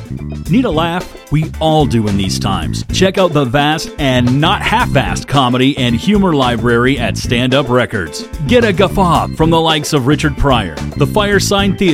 Need a laugh? We all do in these times. Check out the vast and not half-vast comedy and humor library at Stand Up Records. Get a guffaw from the likes of Richard Pryor, The Firesign Theater,